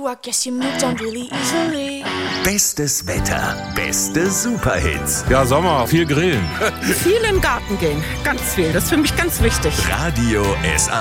I guess you moved on really easily. Bestes Wetter, beste Superhits. Ja, Sommer, viel grillen. Viel in den Garten gehen, ganz viel, das ist für mich ganz wichtig. Radio SA.